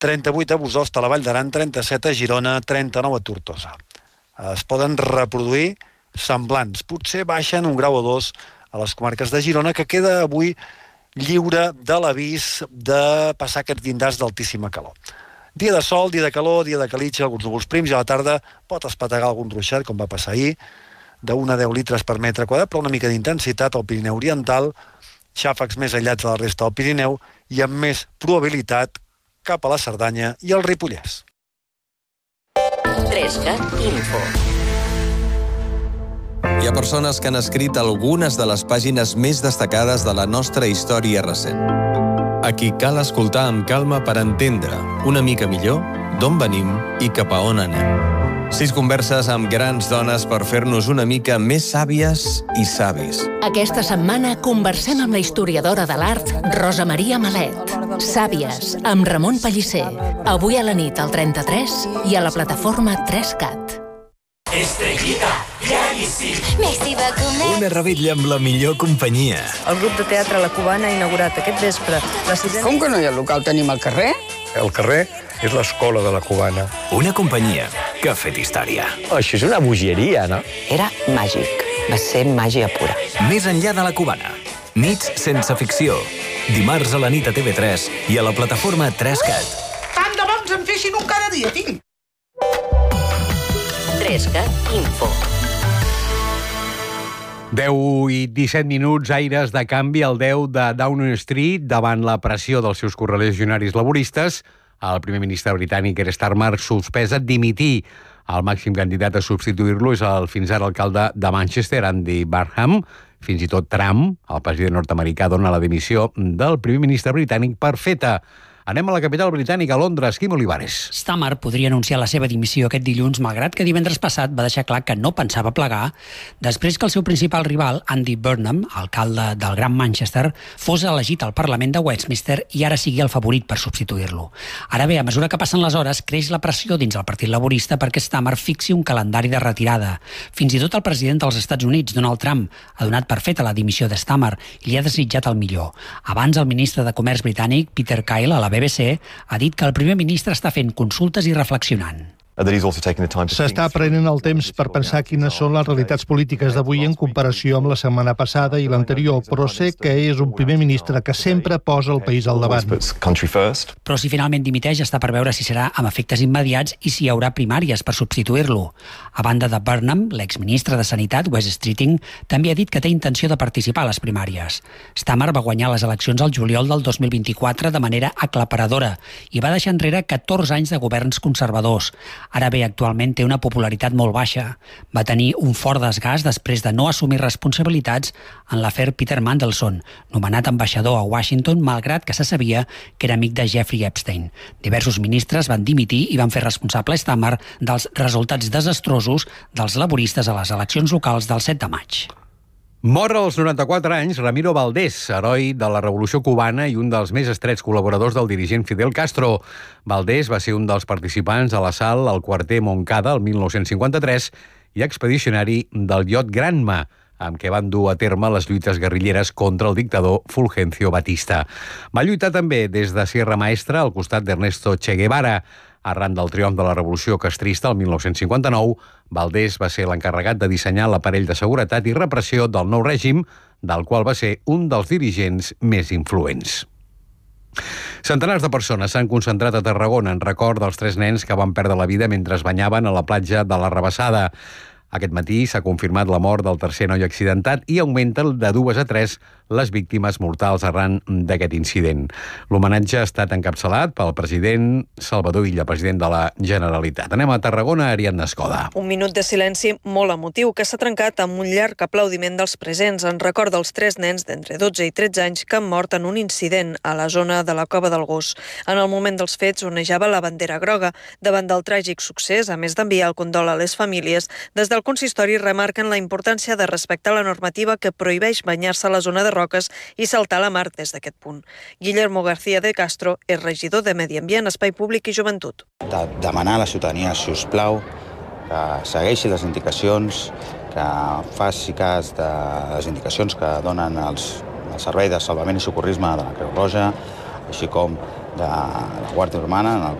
38 a Bosost, a la Vall d'Aran, 37 a Girona, 39 a Tortosa. Es poden reproduir semblants. Potser baixen un grau o dos a les comarques de Girona, que queda avui lliure de l'avís de passar aquests llindars d'altíssima calor. Dia de sol, dia de calor, dia de calitxa, alguns núvols prims, i a la tarda pot espetegar algun ruixat, com va passar ahir, de 1 a 10 litres per metre quadrat, però una mica d'intensitat al Pirineu Oriental, xàfecs més aïllats de la resta del Pirineu i amb més probabilitat cap a la Cerdanya i el Ripollès. 3CAT Info. Hi ha persones que han escrit algunes de les pàgines més destacades de la nostra història recent. A qui cal escoltar amb calma per entendre una mica millor d'on venim i cap a on anem. 6 converses amb grans dones per fer-nos una mica més sàvies i savis. Aquesta setmana conversem amb la historiadora de l'art Rosa Maria Malet. Sàvies, amb Ramon Pellicer. Avui a la nit al 33 i a la plataforma 3CAT. Estrellita, claríssim. Messi va comer. Una revetlla amb la millor companyia. El grup de teatre La Cubana ha inaugurat aquest vespre. Com que no hi ha local? Tenim el carrer? El carrer és l'escola de La Cubana. Una companyia que ha fet història. Això és una bogeria, no? Era màgic. Va ser màgia pura. Més enllà de La Cubana. Nits sense ficció. Dimarts a la nit a TV3 i a la plataforma 3CAT. Tant de bons em feixin un cada dia, tinc. 3CAT Info. 10 i 17 minuts, aires de canvi al 10 de Downing Street davant la pressió dels seus correligionaris laboristes. El primer ministre britànic Keir Starmer sospesa dimitir. El màxim candidat a substituir-lo és el fins ara alcalde de Manchester, Andy Burnham. Fins i tot Trump, el president nord-americà, dona la dimissió del primer ministre britànic per feta. Anem a la capital britànica, a Londres. Quim Olivares. Starmer podria anunciar la seva dimissió aquest dilluns, malgrat que divendres passat va deixar clar que no pensava plegar, després que el seu principal rival, Andy Burnham, alcalde del Gran Manchester, fos elegit al Parlament de Westminster i ara sigui el favorit per substituir-lo. Ara bé, a mesura que passen les hores, creix la pressió dins el Partit Laborista perquè Starmer fixi un calendari de retirada. Fins i tot el president dels Estats Units, Donald Trump, ha donat per feta la dimissió de Starmer i li ha desitjat el millor. Abans, el ministre de Comerç britànic, Peter Kyle, a la BBC, ha dit que el primer ministre està fent consultes i reflexionant. S'està prenent el temps per pensar quines són les realitats polítiques d'avui en comparació amb la setmana passada i l'anterior, però sé que és un primer ministre que sempre posa el país al davant. Però si finalment dimiteix, està per veure si serà amb efectes immediats i si hi haurà primàries per substituir-lo. A banda de Burnham, l'exministre de Sanitat, Wes Streeting, també ha dit que té intenció de participar a les primàries. Starmer va guanyar les eleccions al juliol del 2024 de manera aclaparadora i va deixar enrere 14 anys de governs conservadors. Ara bé, actualment té una popularitat molt baixa. Va tenir un fort desgast després de no assumir responsabilitats en l'afer Peter Mandelson, nomenat ambaixador a Washington, malgrat que se sabia que era amic de Jeffrey Epstein. Diversos ministres van dimitir i van fer responsable Starmer dels resultats desastrosos dels laboristes a les eleccions locals del 7 de maig. Mor als 94 anys Ramiro Valdés, heroi de la Revolució Cubana i un dels més estrets col·laboradors del dirigent Fidel Castro. Valdés va ser un dels participants a l'assalt al quarter Montcada el 1953 i expedicionari del iot Granma, amb què van dur a terme les lluites guerrilleres contra el dictador Fulgencio Batista. Va lluitar també des de Sierra Maestra al costat d'Ernesto Che Guevara. Arran del triomf de la Revolució Castrista el 1959, Valdés va ser l'encarregat de dissenyar l'aparell de seguretat i repressió del nou règim, del qual va ser un dels dirigents més influents. Centenars de persones s'han concentrat a Tarragona en record dels 3 nens que van perdre la vida mentre es banyaven a la platja de la Rabassada. Aquest matí s'ha confirmat la mort del tercer noi accidentat i augmenta de 2 a 3 les víctimes mortals arran d'aquest incident. L'homenatge ha estat encapçalat pel president Salvador Illa, president de la Generalitat. Anem a Tarragona, Ariadna Escoda. Un minut de silenci molt emotiu que s'ha trencat amb un llarg aplaudiment dels presents en record dels 3 nens d'entre 12 i 13 anys que han mort en un incident a la zona de la Cova del Gos. En el moment dels fets onejava la bandera groga. Davant del tràgic succés, a més d'enviar el condol a les famílies, des del consistori remarquen la importància de respectar la normativa que prohibeix banyar-se a la zona de roques i saltar a la mar des d'aquest punt. Guillermo García de Castro és regidor de Medi Ambient, Espai Públic i Joventut. Demanar a la ciutadania, si us plau, que segueixi les indicacions, que faci cas de les indicacions que donen el Servei de Salvament i Socorrisme de la Creu Roja, així com de la Guàrdia Urbana, en el